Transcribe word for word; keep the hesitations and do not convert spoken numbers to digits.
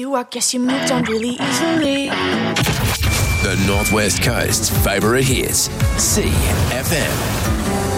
you, I guess you moved on really easily. The Northwest Coast's favourite hits, C F M.